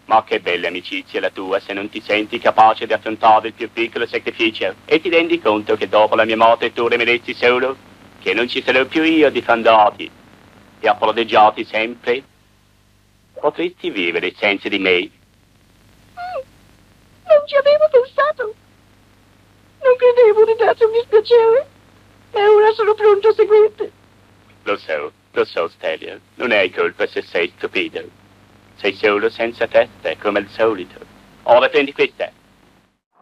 Ma che bella amicizia la tua se non ti senti capace di affrontare il più piccolo sacrificio e ti rendi conto che dopo la mia morte tu rimarresti solo, che non ci sarò più io a difenderti e a proteggerti sempre. Potresti vivere senza di me. Non ci avevo pensato. Non credevo di darti un dispiacere. E ora sono pronto a seguirti. Lo so, Stelio. Non hai colpa se sei stupido. Sei solo senza testa, come al solito. Ora prendi questa.